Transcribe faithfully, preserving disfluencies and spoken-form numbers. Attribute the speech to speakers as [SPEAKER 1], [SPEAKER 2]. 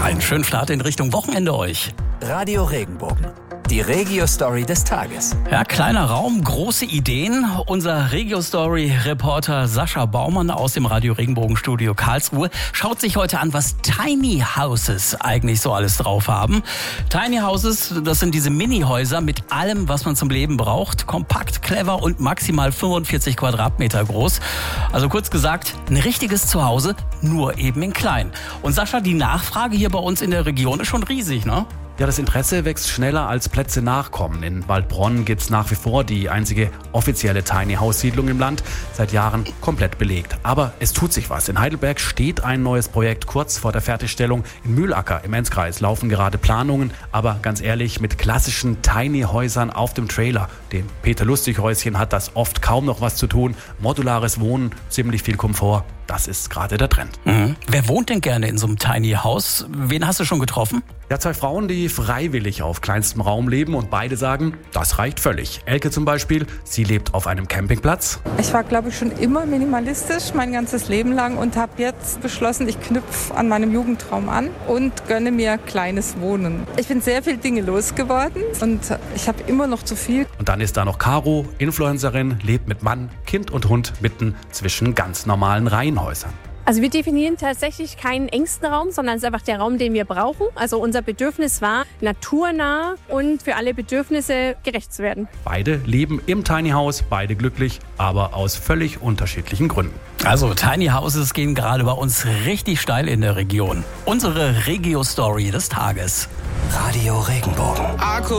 [SPEAKER 1] Einen schönen Start in Richtung Wochenende euch.
[SPEAKER 2] Radio Regenbogen, die Regio-Story des Tages.
[SPEAKER 1] Ja, kleiner Raum, große Ideen. Unser Regio-Story-Reporter Sascha Baumann aus dem Radio Regenbogen-Studio Karlsruhe schaut sich heute an, was Tiny Houses eigentlich so alles drauf haben. Tiny Houses, das sind diese Mini-Häuser mit allem, was man zum Leben braucht. Kompakt, clever und maximal fünfundvierzig Quadratmeter groß. Also kurz gesagt, ein richtiges Zuhause, nur eben in klein. Und Sascha, die Nachfrage hier bei uns in der Region ist schon riesig, ne?
[SPEAKER 3] Ja, das Interesse wächst schneller als Plätze nachkommen. In Waldbronn gibt's nach wie vor die einzige offizielle Tiny House Siedlung im Land, seit Jahren komplett belegt. Aber es tut sich was. In Heidelberg steht ein neues Projekt kurz vor der Fertigstellung. In Mühlacker im Enzkreis laufen gerade Planungen, aber ganz ehrlich, mit klassischen Tiny Häusern auf dem Trailer, dem Peter-Lustig-Häuschen, hat das oft kaum noch was zu tun. Modulares Wohnen, ziemlich viel Komfort, das ist gerade der Trend.
[SPEAKER 1] Mhm. Wer wohnt denn gerne in so einem Tiny House? Wen hast du schon getroffen?
[SPEAKER 3] Ja, zwei Frauen, die freiwillig auf kleinstem Raum leben und beide sagen, das reicht völlig. Elke zum Beispiel, sie lebt auf einem Campingplatz.
[SPEAKER 4] Ich war, glaube ich, schon immer minimalistisch mein ganzes Leben lang und habe jetzt beschlossen, ich knüpfe an meinem Jugendtraum an und gönne mir kleines Wohnen. Ich bin sehr viele Dinge losgeworden und ich habe immer noch zu viel.
[SPEAKER 3] Und dann ist da noch Caro, Influencerin, lebt mit Mann, Kind und Hund mitten zwischen ganz normalen Reihenhäusern.
[SPEAKER 5] Also wir definieren tatsächlich keinen engsten Raum, sondern es ist einfach der Raum, den wir brauchen. Also unser Bedürfnis war, naturnah und für alle Bedürfnisse gerecht zu werden.
[SPEAKER 3] Beide leben im Tiny House, beide glücklich, aber aus völlig unterschiedlichen Gründen.
[SPEAKER 1] Also Tiny Houses gehen gerade bei uns richtig steil in der Region. Unsere Regio-Story des Tages.
[SPEAKER 2] Radio Regenbogen.